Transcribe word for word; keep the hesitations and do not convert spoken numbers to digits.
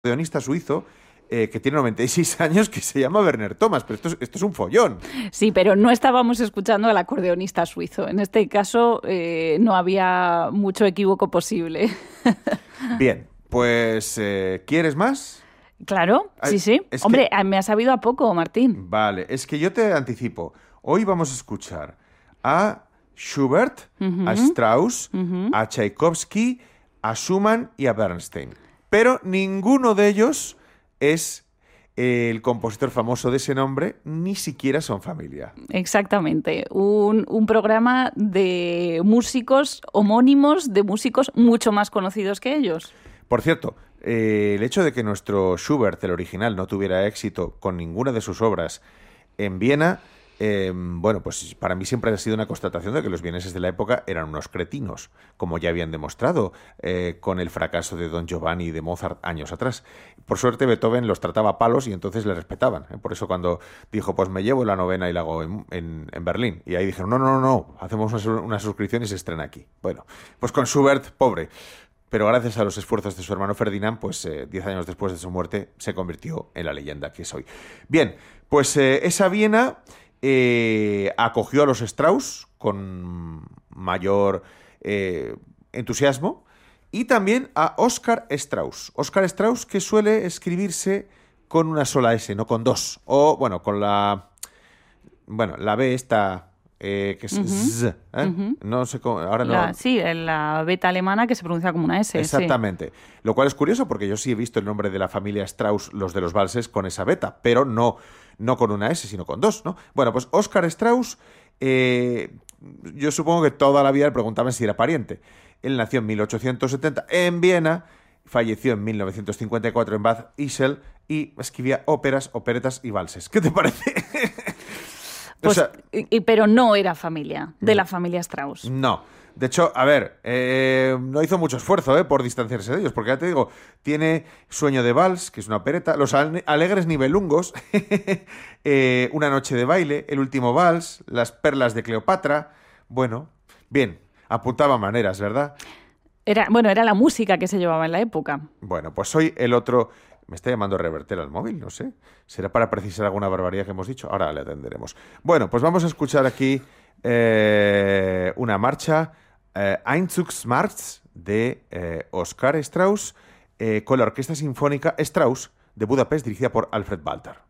acordeonista suizo eh, que tiene noventa y seis años, que se llama Werner Thomas, pero esto es, esto es un follón. Sí, pero no estábamos escuchando al acordeonista suizo. En este caso eh, no había mucho equívoco posible. Bien, pues eh, ¿quieres más? Claro, Ay, sí, sí. es Hombre, que- me ha sabido a poco, Martín. Vale, es que yo te anticipo. Hoy vamos a escuchar a Schubert, a Strauss, a Tchaikovsky, a Schumann y a Bernstein. Pero ninguno de ellos es el compositor famoso de ese nombre, ni siquiera son familia. Exactamente. Un, un programa de músicos homónimos, de músicos mucho más conocidos que ellos. Por cierto, eh, el hecho de que nuestro Schubert, el original, no tuviera éxito con ninguna de sus obras en Viena, eh, bueno, pues para mí siempre ha sido una constatación de que los vieneses de la época eran unos cretinos, como ya habían demostrado eh, con el fracaso de Don Giovanni y de Mozart años atrás. Por suerte Beethoven los trataba a palos y entonces le respetaban. ¿eh? Por eso cuando dijo, pues me llevo la novena y la hago en, en, en Berlín. Y ahí dijeron, no, no, no, no, hacemos una, una suscripción y se estrena aquí. Bueno, pues con Schubert, pobre. Pero gracias a los esfuerzos de su hermano Ferdinand, pues eh, diez años después de su muerte se convirtió en la leyenda que es hoy. Bien, pues eh, esa Viena eh, acogió a los Strauss con mayor eh, entusiasmo y también a Oscar Strauss. Oscar Strauss, que suele escribirse con una sola S, no con dos. O, bueno, con la... Bueno, la B esta... Eh, que es Ujú, Z, ¿eh? ujú. No sé cómo, ahora no. La, sí, la beta alemana que se pronuncia como una S. Exactamente. Sí. Lo cual es curioso porque yo sí he visto el nombre de la familia Strauss, los de los valses, con esa beta, pero no, no con una S, sino con dos, ¿no? Bueno, pues Oscar Strauss, eh, yo supongo que toda la vida le preguntaban si era pariente. Él nació en mil ochocientos setenta en Viena, falleció en mil novecientos cincuenta y cuatro en Bad Ischl y escribía óperas, operetas y valses. ¿Qué te parece? Pues, o sea, y, pero no era familia, de la familia Strauss. No. De hecho, a ver, eh, no hizo mucho esfuerzo eh, por distanciarse de ellos, porque ya te digo, tiene Sueño de Vals, que es una opereta, Los Alegres Nibelungos, eh, Una Noche de Baile, El Último Vals, Las Perlas de Cleopatra. Bueno, bien, apuntaba maneras, ¿verdad? Era, bueno, era la música que se llevaba en la época. Bueno, pues hoy el otro... Me está llamando Reverter al móvil, no sé. ¿Será para precisar alguna barbaridad que hemos dicho? Ahora le atenderemos. Bueno, pues vamos a escuchar aquí eh, una marcha, eh, Einzugsmarsch, de eh, Oscar Strauss, eh, con la Orquesta Sinfónica Strauss de Budapest, dirigida por Alfred Walter.